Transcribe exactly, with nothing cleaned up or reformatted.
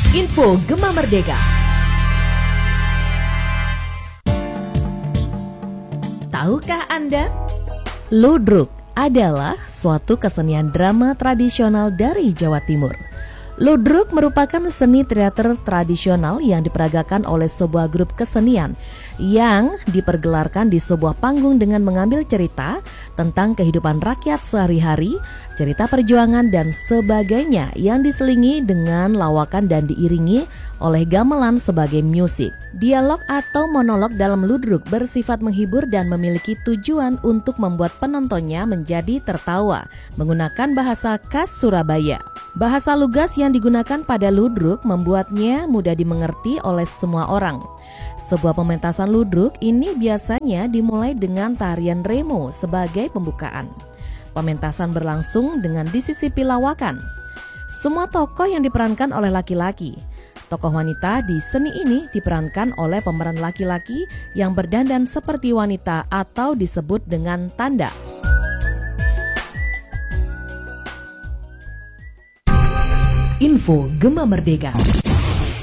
Info Gema Merdeka. Tahukah Anda? Ludruk adalah suatu kesenian drama tradisional dari Jawa Timur. Ludruk merupakan seni teater tradisional yang diperagakan oleh sebuah grup kesenian yang dipergelarkan di sebuah panggung dengan mengambil cerita tentang kehidupan rakyat sehari-hari, cerita perjuangan dan sebagainya yang diselingi dengan lawakan dan diiringi oleh gamelan sebagai musik. Dialog atau monolog dalam ludruk bersifat menghibur dan memiliki tujuan untuk membuat penontonnya menjadi tertawa menggunakan bahasa khas Surabaya. Bahasa lugas yang digunakan pada ludruk membuatnya mudah dimengerti oleh semua orang. Sebuah pementasan ludruk ini biasanya dimulai dengan tarian remo sebagai pembukaan. Pementasan berlangsung dengan disisipi lawakan. Semua tokoh yang diperankan oleh laki-laki. Tokoh wanita di seni ini diperankan oleh pemeran laki-laki yang berdandan seperti wanita atau disebut dengan tanda. Info Gema Merdeka.